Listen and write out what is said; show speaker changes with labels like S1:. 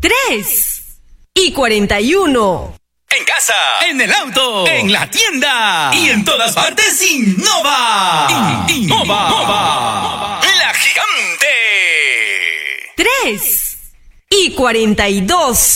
S1: 3:41.
S2: En casa, en el auto, en la tienda y en todas partes, innova. Innova. La gigante.
S1: 3:42.